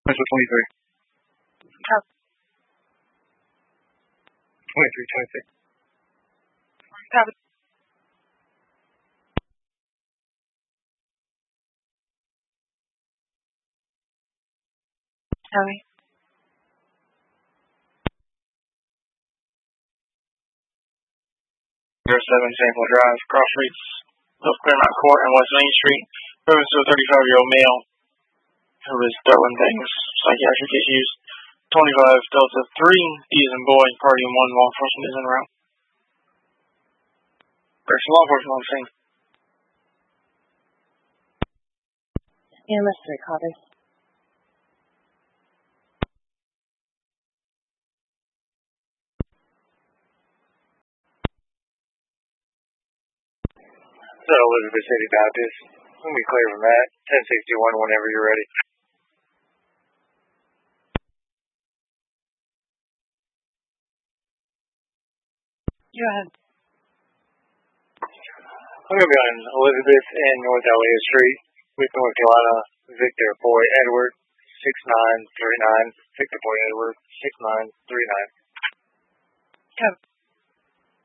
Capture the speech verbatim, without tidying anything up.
twenty-three. Copy. twenty-three, twenty-six. Copy. Copy. zero seven Sample Drive, cross streets of Claremont Court and West Main Street. Moving to a thirty-five-year-old male who is throwing things, psychiatric issues. twenty-five Delta three, D as in boy, party in one, law enforcement is en route. There's law enforcement on scene. E M S three, copy. So Elizabeth City Baptist. Let me clear from that. ten sixty-one whenever you're ready. Go ahead. I'm going to be on Elizabeth and North Elliott Street with North Carolina Victor Boy Edward six nine three nine. Victor Boy Edward six nine three nine. Copy.